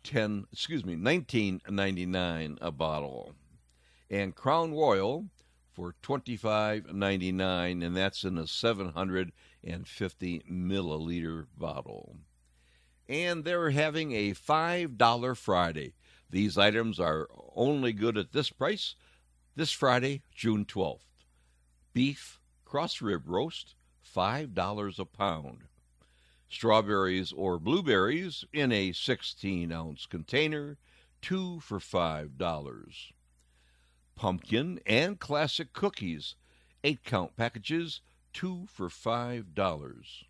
19.99 a bottle. And Crown Royal for $25.99, and that's in a 750 milliliter bottle. And they're having a $5 Friday. These items are only good at this price this Friday, June 12th. Beef cross rib roast, $5 a pound. Strawberries or blueberries in a 16-ounce container, 2 for $5. Pumpkin and classic cookies, 8-count packages, 2 for $5.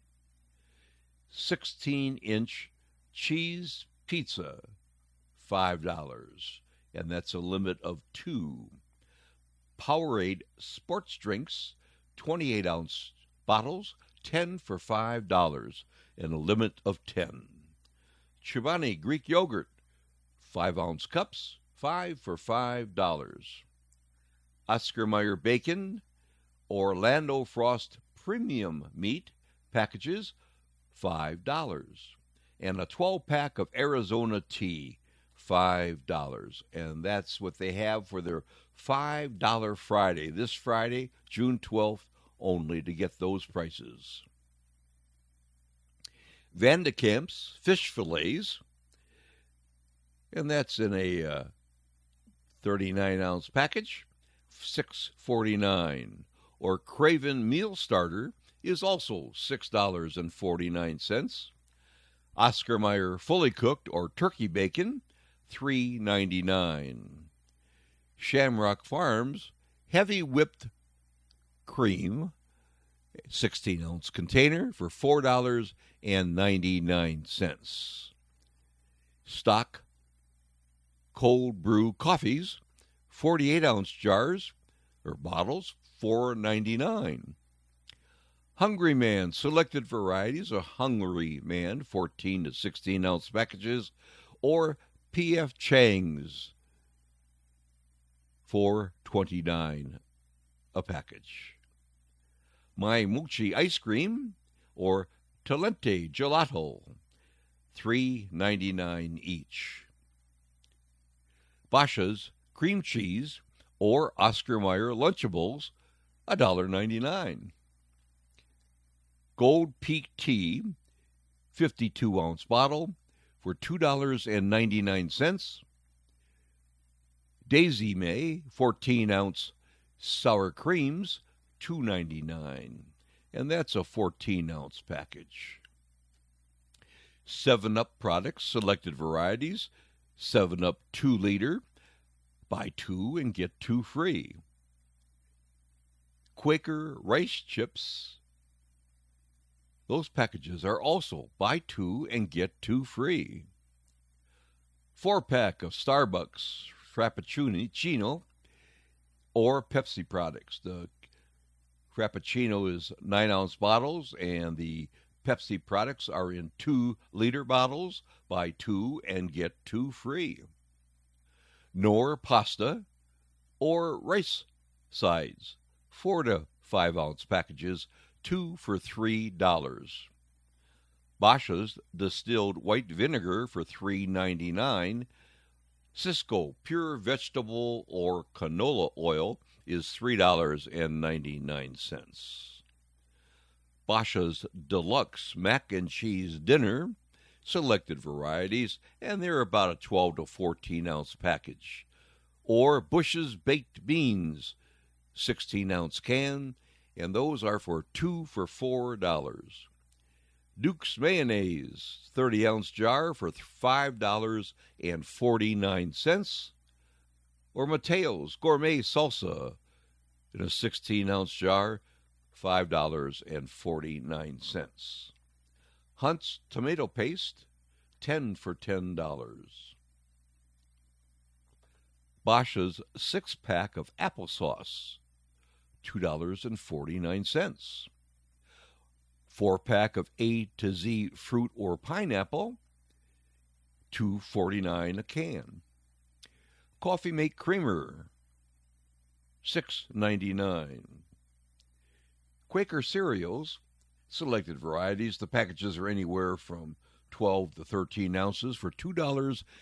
16-inch cheese pizza, $5, and that's a limit of 2. Powerade sports drinks, 28-ounce bottles, 10 for $5, and a limit of 10. Chobani Greek yogurt, 5-ounce cups, 5 for $5. Oscar Mayer bacon, Orlando Frost premium meat packages, $5. And a 12-pack of Arizona tea, $5. And that's what they have for their $5 Friday. This Friday, June 12th, only to get those prices. Vandekamp's fish fillets, and that's in a 39-ounce package, $6.49. Or Craven Meal Starter is also $6.49. Oscar Mayer fully cooked or turkey bacon, $3.99. Shamrock Farms heavy whipped cream, 16-ounce container for $4.99. Stock cold brew coffees, 48-ounce jars or bottles, $4.99. Hungry Man selected varieties of Hungry Man 14 to 16-ounce packages, or P.F. Chang's $4.29 a package. My Mochi ice cream or Talente gelato, $3.99 each. Basha's cream cheese or Oscar Mayer Lunchables, $1.99. Gold Peak Tea, 52-ounce bottle for $2.99. Daisy May, 14-ounce sour creams, $2.99. And that's a 14-ounce package. 7-Up products, selected varieties, 7-Up 2-liter, buy 2 and get 2 free. Quaker rice chips, those packages are also buy 2 and get 2 free. 4-pack of Starbucks Frappuccino or Pepsi products. The Frappuccino is 9-ounce bottles, and the Pepsi products are in 2-liter bottles. Buy 2 and get 2 free. Knorr pasta or rice sides, 4 to 5-ounce packages, 2 for $3. Basha's distilled white vinegar for $3.99. Cisco pure vegetable or canola oil is $3.99. Basha's deluxe mac and cheese dinner, selected varieties, and they're about a 12 to 14-ounce package. Or Bush's baked beans, 16-ounce can, and those are for 2 for $4. Duke's mayonnaise, 30-ounce jar for $5.49. Or Mateo's gourmet salsa in a 16-ounce jar, $5.49. Hunt's tomato paste, 10 for $10. Basha's 6-pack of applesauce, $2.49. 4-pack of A to Z fruit or pineapple, $2.49 a can. Coffee Mate Creamer, $6.99. Quaker cereals, selected varieties. The packages are anywhere from 12 to 13 ounces for $2.99.